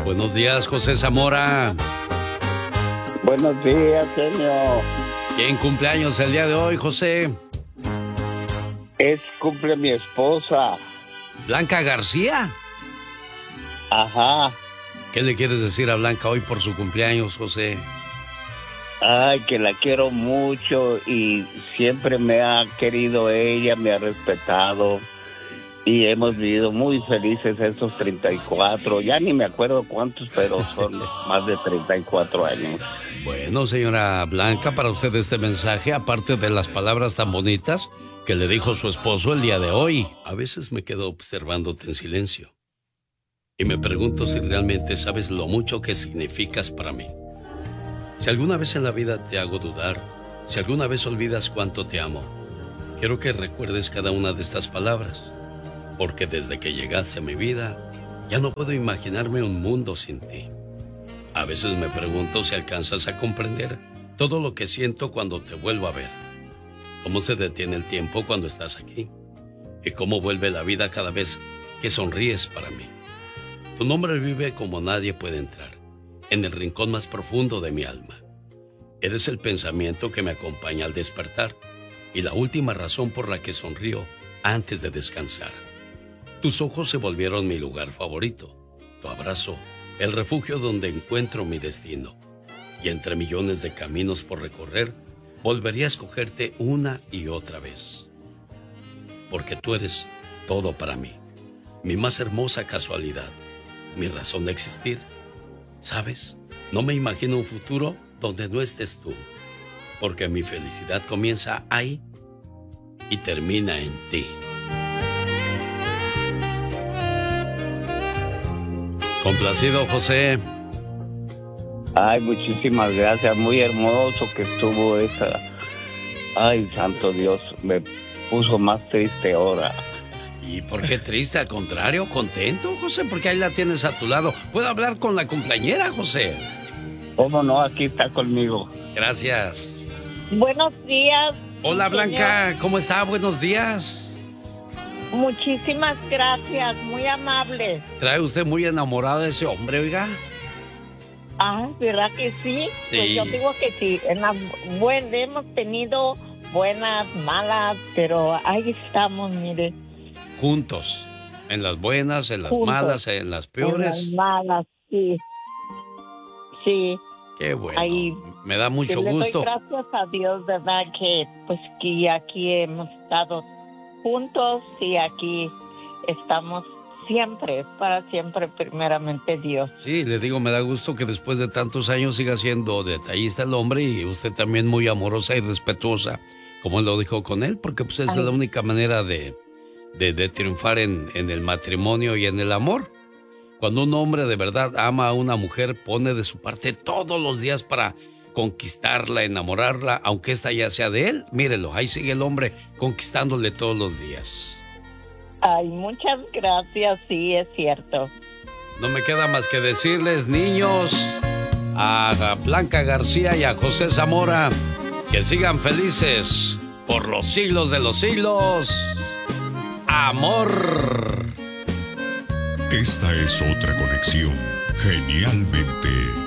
Buenos días, José Zamora. Buenos días, señor. ¿Quién cumpleaños el día de hoy, José? Cumple mi esposa. ¿Blanca García? Ajá. ¿Qué le quieres decir a Blanca hoy por su cumpleaños, José? Ay, que la quiero mucho y siempre me ha querido ella, me ha respetado y hemos vivido muy felices estos 34, ya ni me acuerdo cuántos, pero son más de 34 años. Bueno, señora Blanca, para usted este mensaje, aparte de las palabras tan bonitas que le dijo su esposo el día de hoy. A veces me quedo observándote en silencio y me pregunto si realmente sabes lo mucho que significas para mí. Si alguna vez en la vida te hago dudar, si alguna vez olvidas cuánto te amo, quiero que recuerdes cada una de estas palabras, porque desde que llegaste a mi vida, ya no puedo imaginarme un mundo sin ti. A veces me pregunto si alcanzas a comprender todo lo que siento cuando te vuelvo a ver, cómo se detiene el tiempo cuando estás aquí, y cómo vuelve la vida cada vez que sonríes para mí. Tu nombre vive como nadie puede entrar, en el rincón más profundo de mi alma. Eres el pensamiento que me acompaña al despertar y la última razón por la que sonrío antes de descansar. Tus ojos se volvieron mi lugar favorito, tu abrazo, el refugio donde encuentro mi destino. Y entre millones de caminos por recorrer, volvería a escogerte una y otra vez. Porque tú eres todo para mí, mi más hermosa casualidad, mi razón de existir. ¿Sabes? No me imagino un futuro donde no estés tú, porque mi felicidad comienza ahí y termina en ti. Complacido, José. Ay, muchísimas gracias, muy hermoso que estuvo esa. Ay, santo Dios, me puso más triste ahora. ¿Y por qué triste? Al contrario, contento, José, porque ahí la tienes a tu lado. ¿Puedo hablar con la cumpleañera, José? ¿Cómo no? Aquí está conmigo. Gracias. Buenos días. Hola, señor. Blanca, ¿cómo está? Buenos días. Muchísimas gracias, muy amable. ¿Trae usted muy enamorado de ese hombre, oiga? Ah, ¿verdad que sí? Sí. Pues yo digo que sí. Hemos tenido buenas, malas, pero ahí estamos, mire. Juntos, en las buenas, en las Juntos. Malas, en las En peores. las malas, sí. Sí. Qué bueno, Ahí, me da mucho le gusto. doy gracias a Dios, ¿verdad? Que aquí hemos estado juntos y aquí estamos siempre, para siempre, primeramente Dios. Sí, le digo, me da gusto que después de tantos años siga siendo detallista el hombre y usted también muy amorosa y respetuosa, como él lo dijo con él, porque pues esa es la única manera de triunfar en el matrimonio y en el amor. Cuando un hombre de verdad ama a una mujer, pone de su parte todos los días para conquistarla, enamorarla, aunque esta ya sea de él. Mírelo, ahí sigue el hombre conquistándole todos los días. Ay, muchas gracias, sí, es cierto. No me queda más que decirles, niños, a Blanca García y a José Zamora, que sigan felices por los siglos de los siglos. Amor. Esta es otra conexión genialmente